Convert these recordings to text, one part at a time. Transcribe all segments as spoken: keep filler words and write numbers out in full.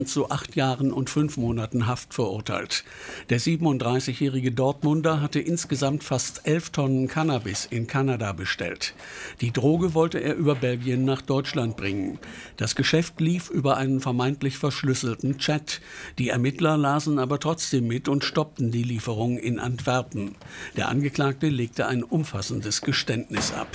zu acht Jahren und fünf Monaten Haft verurteilt. Der siebenunddreißigjährige Dortmunder hatte insgesamt fast elf Tonnen Cannabis in Kanada bestellt. Die Droge wollte er über Belgien nach Deutschland bringen. Das Geschäft lief über einen vermeintlich verschlüsselten Chat. Die Ermittler lasen aber trotzdem mit und stoppten die Lieferung in Antwerpen. Der Angeklagte legte ein umfassendes Geständnis ab.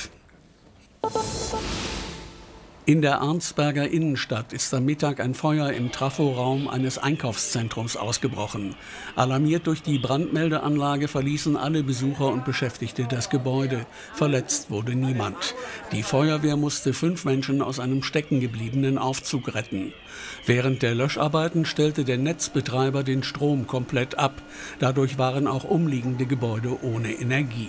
In der Arnsberger Innenstadt ist am Mittag ein Feuer im Traforaum eines Einkaufszentrums ausgebrochen. Alarmiert durch die Brandmeldeanlage verließen alle Besucher und Beschäftigte das Gebäude. Verletzt wurde niemand. Die Feuerwehr musste fünf Menschen aus einem steckengebliebenen Aufzug retten. Während der Löscharbeiten stellte der Netzbetreiber den Strom komplett ab. Dadurch waren auch umliegende Gebäude ohne Energie.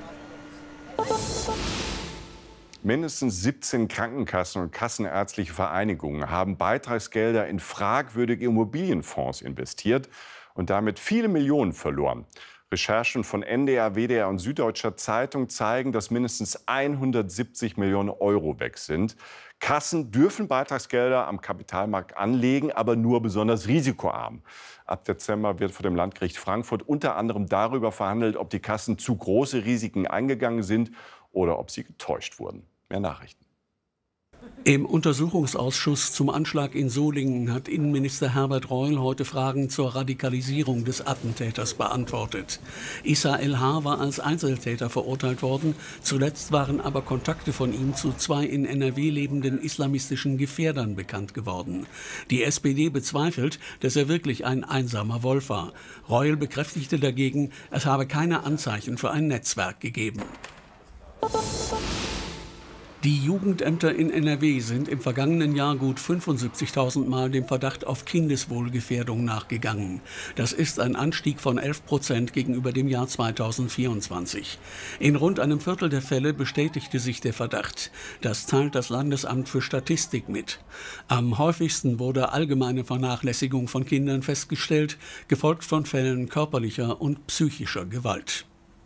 Mindestens siebzehn Krankenkassen und kassenärztliche Vereinigungen haben Beitragsgelder in fragwürdige Immobilienfonds investiert und damit viele Millionen verloren. Recherchen von N D R, W D R und Süddeutscher Zeitung zeigen, dass mindestens hundertsiebzig Millionen Euro weg sind. Kassen dürfen Beitragsgelder am Kapitalmarkt anlegen, aber nur besonders risikoarm. Ab Dezember wird vor dem Landgericht Frankfurt unter anderem darüber verhandelt, ob die Kassen zu große Risiken eingegangen sind oder ob sie getäuscht wurden. Mehr Nachrichten. Im Untersuchungsausschuss zum Anschlag in Solingen hat Innenminister Herbert Reul heute Fragen zur Radikalisierung des Attentäters beantwortet. Issa El-Har war als Einzeltäter verurteilt worden. Zuletzt waren aber Kontakte von ihm zu zwei in N R W lebenden islamistischen Gefährdern bekannt geworden. Die S P D bezweifelt, dass er wirklich ein einsamer Wolf war. Reul bekräftigte dagegen, es habe keine Anzeichen für ein Netzwerk gegeben. Die Jugendämter in N R W sind im vergangenen Jahr gut fünfundsiebzigtausend Mal dem Verdacht auf Kindeswohlgefährdung nachgegangen. Das ist ein Anstieg von elf Prozent gegenüber dem Jahr zweitausendvierundzwanzig. In rund einem Viertel der Fälle bestätigte sich der Verdacht. Das teilt das Landesamt für Statistik mit. Am häufigsten wurde allgemeine Vernachlässigung von Kindern festgestellt, gefolgt von Fällen körperlicher und psychischer Gewalt.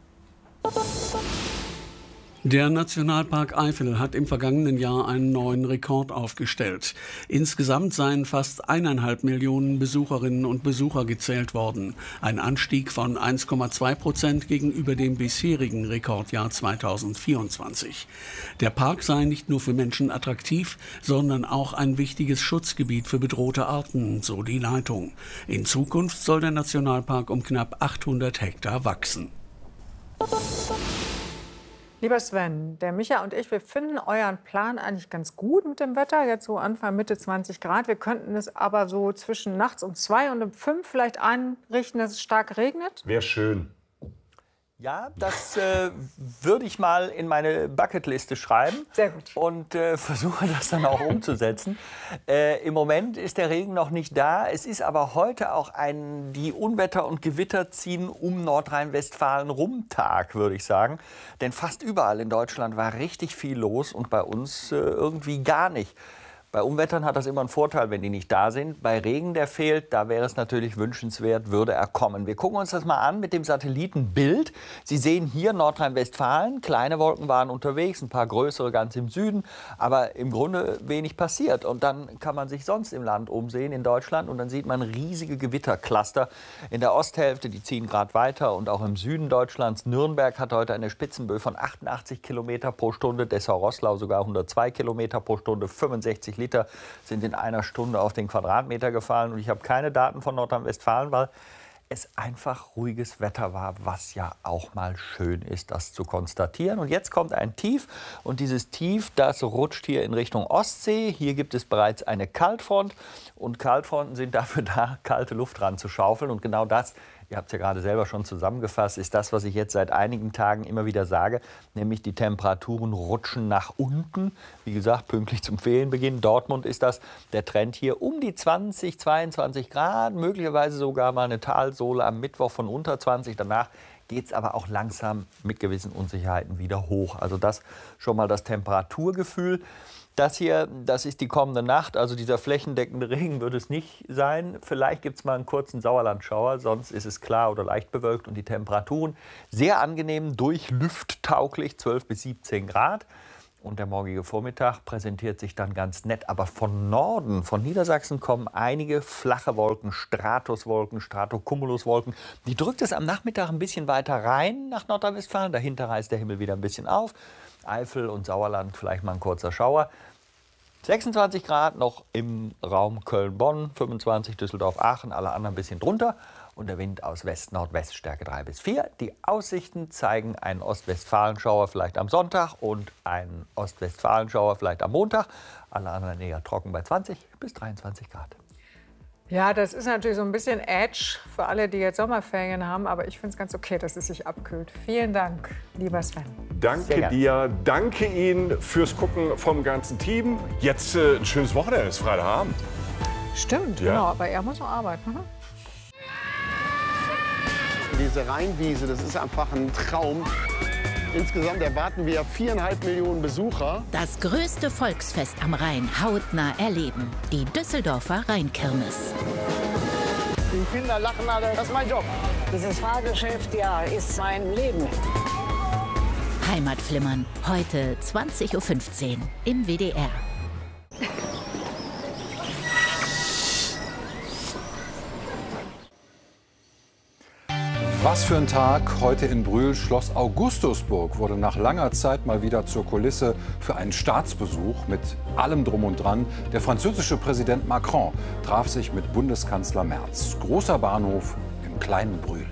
Der Nationalpark Eifel hat im vergangenen Jahr einen neuen Rekord aufgestellt. Insgesamt seien fast eineinhalb Millionen Besucherinnen und Besucher gezählt worden. Ein Anstieg von eins Komma zwei Prozent gegenüber dem bisherigen Rekordjahr zweitausendvierundzwanzig. Der Park sei nicht nur für Menschen attraktiv, sondern auch ein wichtiges Schutzgebiet für bedrohte Arten, so die Leitung. In Zukunft soll der Nationalpark um knapp achthundert Hektar wachsen. Lieber Sven, der Micha und ich, wir finden euren Plan eigentlich ganz gut mit dem Wetter. Jetzt so Anfang, Mitte zwanzig Grad. Wir könnten es aber so zwischen nachts um zwei und um fünf vielleicht einrichten, dass es stark regnet. Wäre schön. Ja, das äh, würde ich mal in meine Bucketliste schreiben. Sehr gut. Und äh, versuche das dann auch umzusetzen. Äh, Im Moment ist der Regen noch nicht da. Es ist aber heute auch ein, die Unwetter und Gewitter ziehen um Nordrhein-Westfalen rum Tag, würde ich sagen. Denn fast überall in Deutschland war richtig viel los und bei uns äh, irgendwie gar nicht. Bei Unwettern hat das immer einen Vorteil, wenn die nicht da sind. Bei Regen, der fehlt, da wäre es natürlich wünschenswert, würde er kommen. Wir gucken uns das mal an mit dem Satellitenbild. Sie sehen hier Nordrhein-Westfalen. Kleine Wolken waren unterwegs, ein paar größere ganz im Süden. Aber im Grunde wenig passiert. Und dann kann man sich sonst im Land umsehen, in Deutschland. Und dann sieht man riesige Gewittercluster in der Osthälfte. Die ziehen gerade weiter. Und auch im Süden Deutschlands. Nürnberg hat heute eine Spitzenböe von achtundachtzig Kilometer pro Stunde. Dessau-Roßlau sogar hundertzwei Kilometer pro Stunde, fünfundsechzig Liter sind in einer Stunde auf den Quadratmeter gefallen. Und ich habe keine Daten von Nordrhein-Westfalen, weil es einfach ruhiges Wetter war, was ja auch mal schön ist, das zu konstatieren. Und jetzt kommt ein Tief. Und dieses Tief, das rutscht hier in Richtung Ostsee. Hier gibt es bereits eine Kaltfront. Und Kaltfronten sind dafür da, kalte Luft ranzuschaufeln. Und genau das, ihr habt es ja gerade selber schon zusammengefasst, ist das, was ich jetzt seit einigen Tagen immer wieder sage, nämlich die Temperaturen rutschen nach unten. Wie gesagt, pünktlich zum Ferienbeginn. Dortmund ist das der Trend hier um die zwanzig, zweiundzwanzig Grad, möglicherweise sogar mal eine Talsohle am Mittwoch von unter zwanzig. Danach geht es aber auch langsam mit gewissen Unsicherheiten wieder hoch. Also das schon mal das Temperaturgefühl. Das hier, das ist die kommende Nacht, also dieser flächendeckende Regen wird es nicht sein. Vielleicht gibt es mal einen kurzen Sauerlandschauer, sonst ist es klar oder leicht bewölkt und die Temperaturen sehr angenehm, durchlüfttauglich, zwölf bis siebzehn Grad. Und der morgige Vormittag präsentiert sich dann ganz nett. Aber von Norden, von Niedersachsen, kommen einige flache Wolken, Stratuswolken, Stratocumuluswolken. Die drückt es am Nachmittag ein bisschen weiter rein nach Nordrhein-Westfalen. Dahinter reißt der Himmel wieder ein bisschen auf. Eifel und Sauerland vielleicht mal ein kurzer Schauer. sechsundzwanzig Grad noch im Raum Köln-Bonn, fünfundzwanzig Düsseldorf-Aachen, alle anderen ein bisschen drunter. Und der Wind aus West-Nordwest Stärke drei bis vier. Die Aussichten zeigen einen Ostwestfalenschauer vielleicht am Sonntag und einen Ostwestfalenschauer vielleicht am Montag. Alle anderen eher trocken bei zwanzig bis dreiundzwanzig Grad. Ja, das ist natürlich so ein bisschen Edge für alle, die jetzt Sommerferien haben. Aber ich finde es ganz okay, dass es sich abkühlt. Vielen Dank, lieber Sven. Danke dir. Danke Ihnen fürs Gucken vom ganzen Team. Jetzt äh, ein schönes Wochenende, es ist Freitagabend. Stimmt, Ja. genau. Aber er muss noch arbeiten. Mhm. Diese Rheinwiese, das ist einfach ein Traum. Insgesamt erwarten wir viereinhalb Millionen Besucher. Das größte Volksfest am Rhein hautnah erleben. Die Düsseldorfer Rheinkirmes. Die Kinder lachen alle, das ist mein Job. Dieses Fahrgeschäft, ja, ist mein Leben. Heimatflimmern, heute zwanzig Uhr fünfzehn im W D R. Was für ein Tag heute in Brühl. Schloss Augustusburg wurde nach langer Zeit mal wieder zur Kulisse für einen Staatsbesuch mit allem Drum und Dran. Der französische Präsident Macron traf sich mit Bundeskanzler Merz. Großer Bahnhof im kleinen Brühl.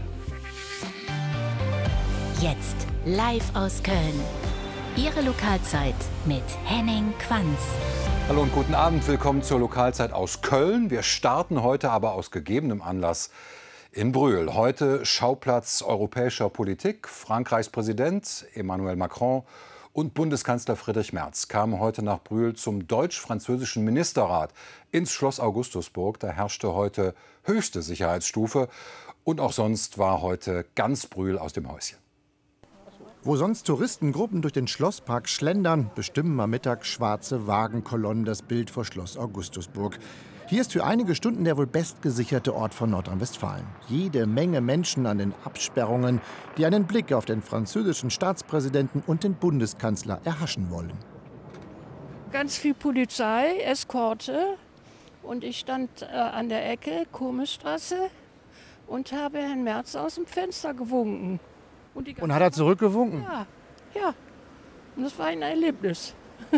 Jetzt live aus Köln. Ihre Lokalzeit mit Henning Quanz. Hallo und guten Abend. Willkommen zur Lokalzeit aus Köln. Wir starten heute aber aus gegebenem Anlass in Brühl. Heute Schauplatz europäischer Politik. Frankreichs Präsident Emmanuel Macron und Bundeskanzler Friedrich Merz kamen heute nach Brühl zum deutsch-französischen Ministerrat ins Schloss Augustusburg. Da herrschte heute höchste Sicherheitsstufe. Und auch sonst war heute ganz Brühl aus dem Häuschen. Wo sonst Touristengruppen durch den Schlosspark schlendern, bestimmen am Mittag schwarze Wagenkolonnen das Bild vor Schloss Augustusburg. Hier ist für einige Stunden der wohl bestgesicherte Ort von Nordrhein-Westfalen. Jede Menge Menschen an den Absperrungen, die einen Blick auf den französischen Staatspräsidenten und den Bundeskanzler erhaschen wollen. Ganz viel Polizei, Eskorte. Und ich stand äh, an der Ecke, Komischstraße, und habe Herrn Merz aus dem Fenster gewunken. Und, die Und hat er zurückgewunken? Ja, ja. Und das war ein Erlebnis.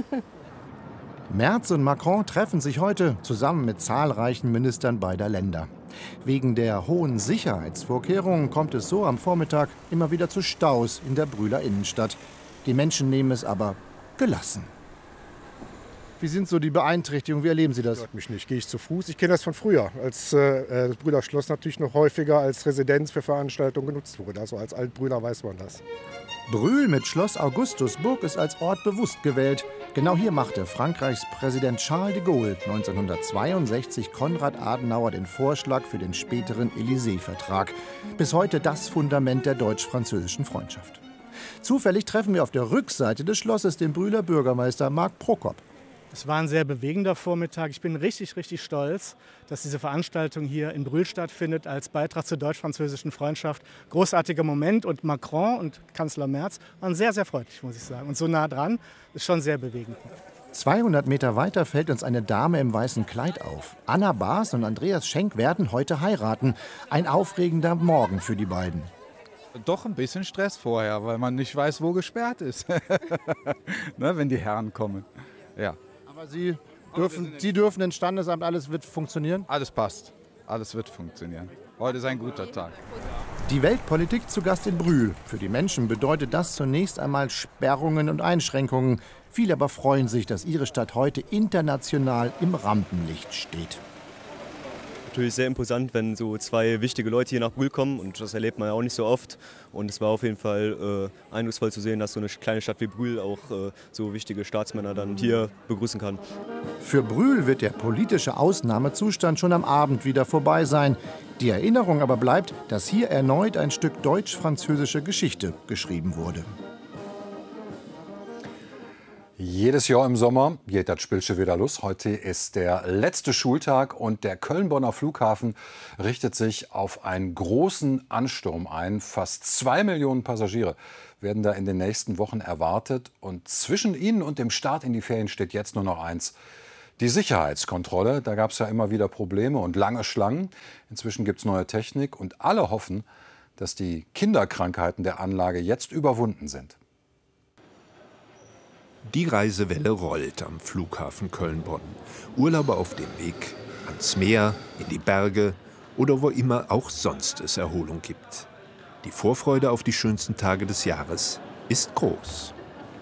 Merz und Macron treffen sich heute zusammen mit zahlreichen Ministern beider Länder. Wegen der hohen Sicherheitsvorkehrungen kommt es so am Vormittag immer wieder zu Staus in der Brühler Innenstadt. Die Menschen nehmen es aber gelassen. Wie sind so die Beeinträchtigungen? Wie erleben Sie das? Stört mich nicht. Gehe ich zu Fuß. Ich kenne das von früher, als äh, das Brühler Schloss natürlich noch häufiger als Residenz für Veranstaltungen genutzt wurde. Also als Altbrühler weiß man das. Brühl mit Schloss Augustusburg ist als Ort bewusst gewählt. Genau hier machte Frankreichs Präsident Charles de Gaulle neunzehnhundertzweiundsechzig Konrad Adenauer den Vorschlag für den späteren Élysée-Vertrag. Bis heute das Fundament der deutsch-französischen Freundschaft. Zufällig treffen wir auf der Rückseite des Schlosses den Brühler Bürgermeister Marc Prokop. Es war ein sehr bewegender Vormittag. Ich bin richtig, richtig stolz, dass diese Veranstaltung hier in Brühl stattfindet als Beitrag zur deutsch-französischen Freundschaft. Großartiger Moment und Macron und Kanzler Merz waren sehr, sehr freundlich, muss ich sagen. Und so nah dran ist schon sehr bewegend. zweihundert Meter weiter fällt uns eine Dame im weißen Kleid auf. Anna Baas und Andreas Schenk werden heute heiraten. Ein aufregender Morgen für die beiden. Doch ein bisschen Stress vorher, weil man nicht weiß, wo gesperrt ist, ne, wenn die Herren kommen. Ja. Aber Sie dürfen, Sie dürfen ins Standesamt, alles wird funktionieren? Alles passt, alles wird funktionieren. Heute ist ein guter Tag. Die Weltpolitik zu Gast in Brühl. Für die Menschen bedeutet das zunächst einmal Sperrungen und Einschränkungen. Viele aber freuen sich, dass ihre Stadt heute international im Rampenlicht steht. Natürlich sehr imposant, wenn so zwei wichtige Leute hier nach Brühl kommen, und das erlebt man ja auch nicht so oft. Und es war auf jeden Fall äh, eindrucksvoll zu sehen, dass so eine kleine Stadt wie Brühl auch äh, so wichtige Staatsmänner dann hier begrüßen kann. Für Brühl wird der politische Ausnahmezustand schon am Abend wieder vorbei sein. Die Erinnerung aber bleibt, dass hier erneut ein Stück deutsch-französische Geschichte geschrieben wurde. Jedes Jahr im Sommer geht das Spiel schon wieder los. Heute ist der letzte Schultag und der Köln-Bonner Flughafen richtet sich auf einen großen Ansturm ein. Fast zwei Millionen Passagiere werden da in den nächsten Wochen erwartet. Und zwischen ihnen und dem Start in die Ferien steht jetzt nur noch eins: die Sicherheitskontrolle. Da gab es ja immer wieder Probleme und lange Schlangen. Inzwischen gibt es neue Technik und alle hoffen, dass die Kinderkrankheiten der Anlage jetzt überwunden sind. Die Reisewelle rollt am Flughafen Köln-Bonn. Urlauber auf dem Weg ans Meer, in die Berge oder wo immer auch sonst es Erholung gibt. Die Vorfreude auf die schönsten Tage des Jahres ist groß.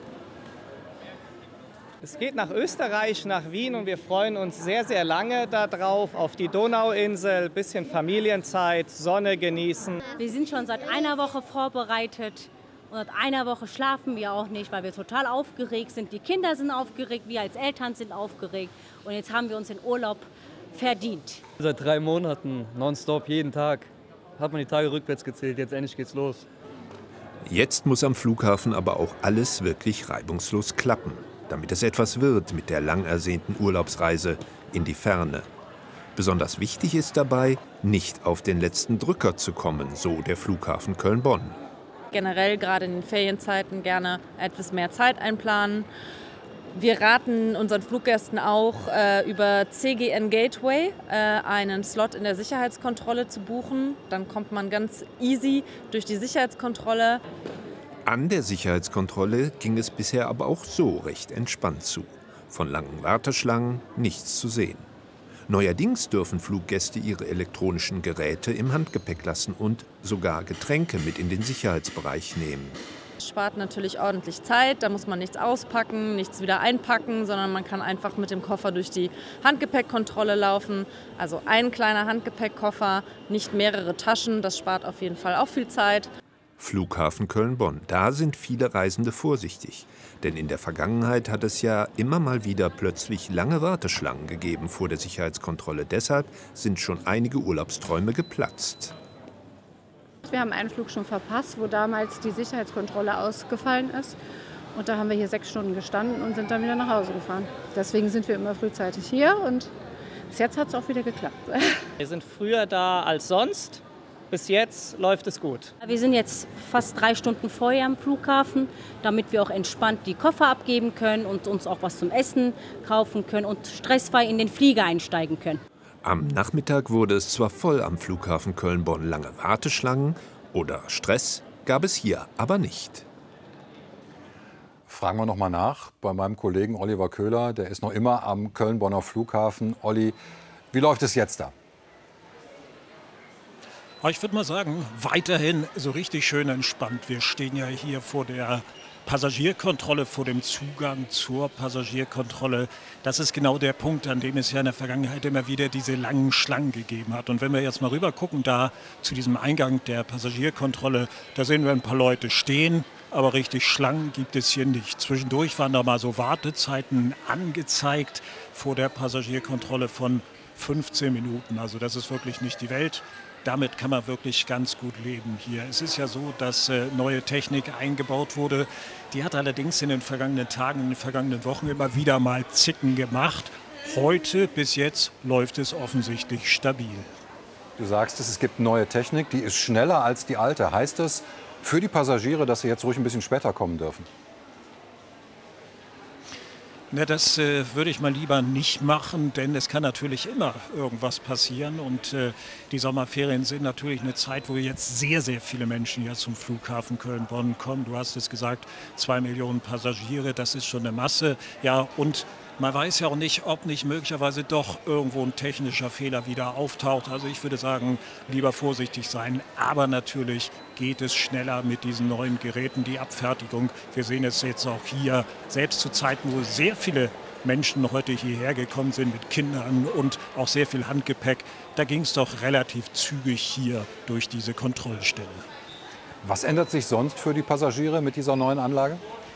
Es geht nach Österreich, nach Wien und wir freuen uns sehr, sehr lange darauf, auf die Donauinsel, bisschen Familienzeit, Sonne genießen. Wir sind schon seit einer Woche vorbereitet. Und seit einer Woche schlafen wir auch nicht, weil wir total aufgeregt sind. Die Kinder sind aufgeregt, wir als Eltern sind aufgeregt. Und jetzt haben wir uns den Urlaub verdient. Seit drei Monaten, nonstop, jeden Tag, hat man die Tage rückwärts gezählt. Jetzt endlich geht's los. Jetzt muss am Flughafen aber auch alles wirklich reibungslos klappen, damit es etwas wird mit der lang ersehnten Urlaubsreise in die Ferne. Besonders wichtig ist dabei, nicht auf den letzten Drücker zu kommen, so der Flughafen Köln-Bonn. Generell gerade in den Ferienzeiten gerne etwas mehr Zeit einplanen. Wir raten unseren Fluggästen auch, äh, über C G N Gateway äh, einen Slot in der Sicherheitskontrolle zu buchen. Dann kommt man ganz easy durch die Sicherheitskontrolle. An der Sicherheitskontrolle ging es bisher aber auch so recht entspannt zu. Von langen Warteschlangen nichts zu sehen. Neuerdings dürfen Fluggäste ihre elektronischen Geräte im Handgepäck lassen und sogar Getränke mit in den Sicherheitsbereich nehmen. Das spart natürlich ordentlich Zeit, da muss man nichts auspacken, nichts wieder einpacken, sondern man kann einfach mit dem Koffer durch die Handgepäckkontrolle laufen. Also ein kleiner Handgepäckkoffer, nicht mehrere Taschen, das spart auf jeden Fall auch viel Zeit. Flughafen Köln-Bonn, da sind viele Reisende vorsichtig. Denn in der Vergangenheit hat es ja immer mal wieder plötzlich lange Warteschlangen gegeben vor der Sicherheitskontrolle. Deshalb sind schon einige Urlaubsträume geplatzt. Wir haben einen Flug schon verpasst, wo damals die Sicherheitskontrolle ausgefallen ist. Und da haben wir hier sechs Stunden gestanden und sind dann wieder nach Hause gefahren. Deswegen sind wir immer frühzeitig hier und bis jetzt hat es auch wieder geklappt. Wir sind früher da als sonst. Bis jetzt läuft es gut. Wir sind jetzt fast drei Stunden vorher am Flughafen, damit wir auch entspannt die Koffer abgeben können und uns auch was zum Essen kaufen können und stressfrei in den Flieger einsteigen können. Am Nachmittag wurde es zwar voll am Flughafen Köln-Bonn, lange Warteschlangen oder Stress gab es hier aber nicht. Fragen wir noch mal nach bei meinem Kollegen Oliver Köhler, der ist noch immer am Köln-Bonner Flughafen. Olli, wie läuft es jetzt da? Ich würde mal sagen, weiterhin so richtig schön entspannt. Wir stehen ja hier vor der Passagierkontrolle, vor dem Zugang zur Passagierkontrolle. Das ist genau der Punkt, an dem es ja in der Vergangenheit immer wieder diese langen Schlangen gegeben hat. Und wenn wir jetzt mal rüber gucken, da zu diesem Eingang der Passagierkontrolle, da sehen wir ein paar Leute stehen, aber richtig Schlangen gibt es hier nicht. Zwischendurch waren da mal so Wartezeiten angezeigt vor der Passagierkontrolle von fünfzehn Minuten. Also das ist wirklich nicht die Welt. Damit kann man wirklich ganz gut leben hier. Es ist ja so, dass äh, neue Technik eingebaut wurde. Die hat allerdings in den vergangenen Tagen, in den vergangenen Wochen immer wieder mal Zicken gemacht. Heute bis jetzt läuft es offensichtlich stabil. Du sagst es, es gibt neue Technik, die ist schneller als die alte. Heißt das für die Passagiere, dass sie jetzt ruhig ein bisschen später kommen dürfen? Na, das äh, würde ich mal lieber nicht machen, denn es kann natürlich immer irgendwas passieren. Und äh, die Sommerferien sind natürlich eine Zeit, wo jetzt sehr, sehr viele Menschen hier zum Flughafen Köln-Bonn kommen. Du hast es gesagt, zwei Millionen Passagiere, das ist schon eine Masse. Ja, und man weiß ja auch nicht, ob nicht möglicherweise doch irgendwo ein technischer Fehler wieder auftaucht. Also ich würde sagen, lieber vorsichtig sein. Aber natürlich geht es schneller mit diesen neuen Geräten, die Abfertigung. Wir sehen es jetzt auch hier, selbst zu Zeiten, wo sehr viele Menschen heute hierher gekommen sind mit Kindern und auch sehr viel Handgepäck. Da ging es doch relativ zügig hier durch diese Kontrollstelle. Was ändert sich sonst für die Passagiere mit dieser neuen Anlage?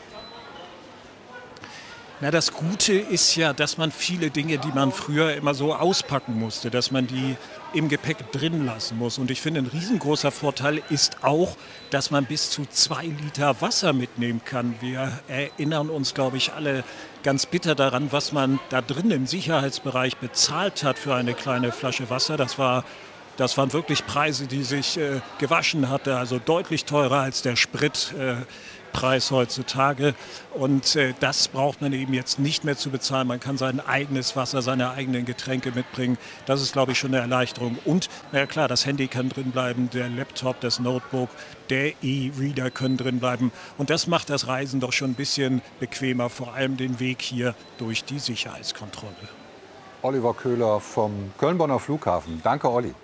Na, das Gute ist ja, dass man viele Dinge, die man früher immer so auspacken musste, dass man die im Gepäck drin lassen muss. Und ich finde, ein riesengroßer Vorteil ist auch, dass man bis zu zwei Liter Wasser mitnehmen kann. Wir erinnern uns, glaube ich, alle ganz bitter daran, was man da drin im Sicherheitsbereich bezahlt hat für eine kleine Flasche Wasser. Das war Das waren wirklich Preise, die sich äh, gewaschen hatte, also deutlich teurer als der Spritpreis äh, heutzutage. Und äh, das braucht man eben jetzt nicht mehr zu bezahlen. Man kann sein eigenes Wasser, seine eigenen Getränke mitbringen. Das ist, glaube ich, schon eine Erleichterung. Und, na ja, klar, das Handy kann drin bleiben, der Laptop, das Notebook, der E-Reader können drin bleiben. Und das macht das Reisen doch schon ein bisschen bequemer, vor allem den Weg hier durch die Sicherheitskontrolle. Oliver Köhler vom Köln-Bonner Flughafen. Danke, Olli.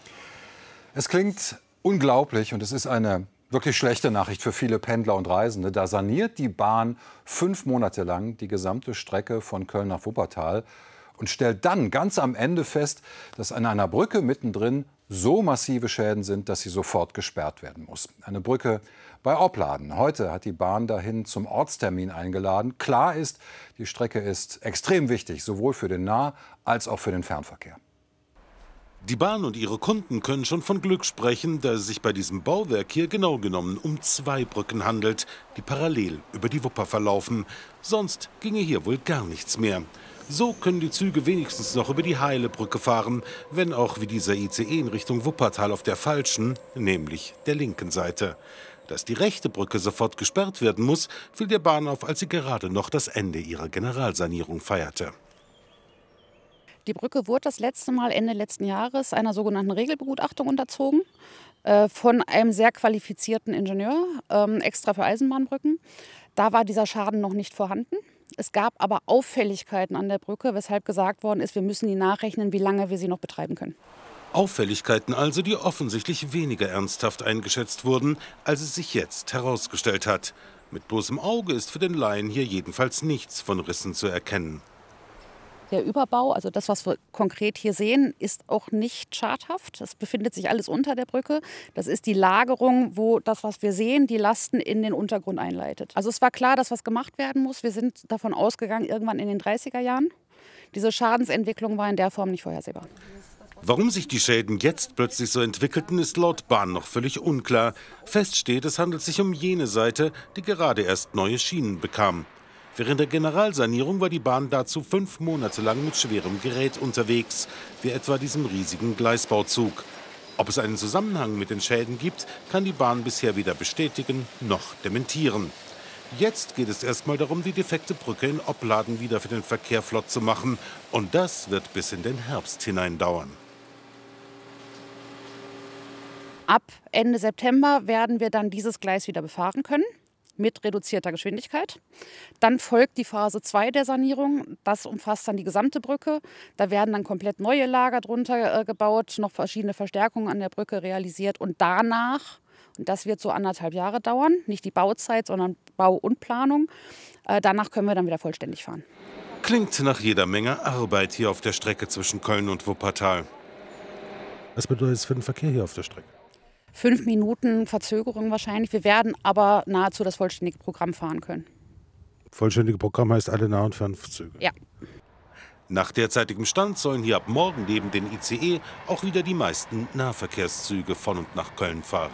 Es klingt unglaublich und es ist eine wirklich schlechte Nachricht für viele Pendler und Reisende. Da saniert die Bahn fünf Monate lang die gesamte Strecke von Köln nach Wuppertal und stellt dann ganz am Ende fest, dass an einer Brücke mittendrin so massive Schäden sind, dass sie sofort gesperrt werden muss. Eine Brücke bei Opladen. Heute hat die Bahn dahin zum Ortstermin eingeladen. Klar ist, die Strecke ist extrem wichtig, sowohl für den Nah- als auch für den Fernverkehr. Die Bahn und ihre Kunden können schon von Glück sprechen, da es sich bei diesem Bauwerk hier genau genommen um zwei Brücken handelt, die parallel über die Wupper verlaufen. Sonst ginge hier wohl gar nichts mehr. So können die Züge wenigstens noch über die Heilebrücke fahren, wenn auch wie dieser I C E in Richtung Wuppertal auf der falschen, nämlich der linken Seite. Dass die rechte Brücke sofort gesperrt werden muss, fiel der Bahn auf, als sie gerade noch das Ende ihrer Generalsanierung feierte. Die Brücke wurde das letzte Mal Ende letzten Jahres einer sogenannten Regelbegutachtung unterzogen äh, von einem sehr qualifizierten Ingenieur, ähm, extra für Eisenbahnbrücken. Da war dieser Schaden noch nicht vorhanden. Es gab aber Auffälligkeiten an der Brücke, weshalb gesagt worden ist, wir müssen die nachrechnen, wie lange wir sie noch betreiben können. Auffälligkeiten also, die offensichtlich weniger ernsthaft eingeschätzt wurden, als es sich jetzt herausgestellt hat. Mit bloßem Auge ist für den Laien hier jedenfalls nichts von Rissen zu erkennen. Der Überbau, also das, was wir konkret hier sehen, ist auch nicht schadhaft. Es befindet sich alles unter der Brücke. Das ist die Lagerung, wo das, was wir sehen, die Lasten in den Untergrund einleitet. Also es war klar, dass was gemacht werden muss. Wir sind davon ausgegangen, irgendwann in den dreißiger Jahren. Diese Schadensentwicklung war in der Form nicht vorhersehbar. Warum sich die Schäden jetzt plötzlich so entwickelten, ist laut Bahn noch völlig unklar. Fest steht, es handelt sich um jene Seite, die gerade erst neue Schienen bekam. Während der Generalsanierung war die Bahn dazu fünf Monate lang mit schwerem Gerät unterwegs, wie etwa diesem riesigen Gleisbauzug. Ob es einen Zusammenhang mit den Schäden gibt, kann die Bahn bisher weder bestätigen noch dementieren. Jetzt geht es erstmal darum, die defekte Brücke in Opladen wieder für den Verkehr flott zu machen. Und das wird bis in den Herbst hinein dauern. Ab Ende September werden wir dann dieses Gleis wieder befahren können, mit reduzierter Geschwindigkeit. Dann folgt die Phase zwei der Sanierung. Das umfasst dann die gesamte Brücke. Da werden dann komplett neue Lager drunter äh, gebaut, noch verschiedene Verstärkungen an der Brücke realisiert. Und danach, und das wird so anderthalb Jahre dauern, nicht die Bauzeit, sondern Bau und Planung, äh, danach können wir dann wieder vollständig fahren. Klingt nach jeder Menge Arbeit hier auf der Strecke zwischen Köln und Wuppertal. Was bedeutet es für den Verkehr hier auf der Strecke? Fünf Minuten Verzögerung wahrscheinlich. Wir werden aber nahezu das vollständige Programm fahren können. Vollständige Programm heißt alle Nah- und Fernzüge? Ja. Nach derzeitigem Stand sollen hier ab morgen neben den I C E auch wieder die meisten Nahverkehrszüge von und nach Köln fahren.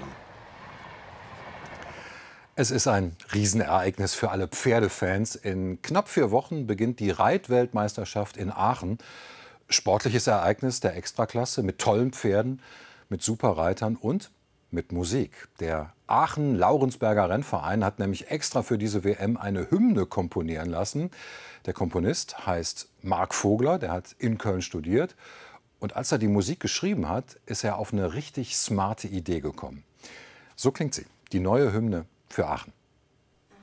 Es ist ein Riesenereignis für alle Pferdefans. In knapp vier Wochen beginnt die Reitweltmeisterschaft in Aachen. Sportliches Ereignis der Extraklasse mit tollen Pferden, mit Superreitern und mit Musik. Der Aachen-Laurensberger Rennverein hat nämlich extra für diese W M eine Hymne komponieren lassen. Der Komponist heißt Marc Vogler, der hat in Köln studiert. Und als er die Musik geschrieben hat, ist er auf eine richtig smarte Idee gekommen. So klingt sie, die neue Hymne für Aachen.